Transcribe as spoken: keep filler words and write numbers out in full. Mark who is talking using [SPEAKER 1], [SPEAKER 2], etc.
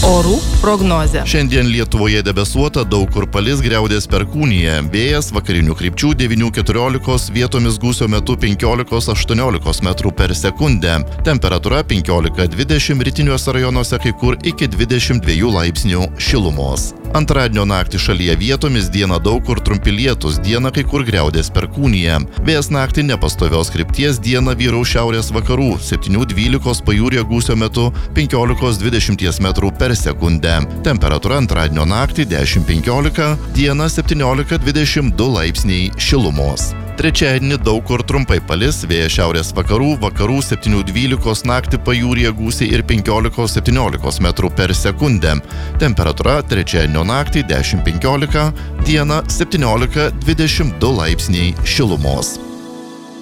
[SPEAKER 1] Orų prognozė.
[SPEAKER 2] Šiandien Lietuvoje debesuota, daug kur palis, griaudės perkūnija. Vėjas vakarinių krypčių devynių keturiolikos, vietomis gūsio metu penkiolikos aštuoniolikos metrų per sekundę. Temperatūra penkiolika dvidešimt, rytiniuose rajonuose kai kur iki dvidešimt dviejų laipsnių šilumos. Antradienio naktį šalyje vietomis, dieną daug kur trumpi lietūs, dieną kai kur griaudės perkūnija. Vėjas naktį nepastovios krypties, dieną vyraus šiaurės vakarų, septynių dvylikos pajūryje gūsio metu penkiolikos dvidešimt metrų per sekundę. Temperatūra antradienio naktį dešimt penkiolika, dieną septyniolika dvidešimt du laipsniai šilumos. Trečiadienį daug kur trumpai palis, vėjas šiaurės vakarų, vakarų septynių dvylikos, naktį pajūryje gūsiai ir penkiolikos septyniolikos metrų per sekundę. Temperatūra trečiadienio naktį dešimt penkiolika, dieną septyniolika dvidešimt du laipsniai šilumos.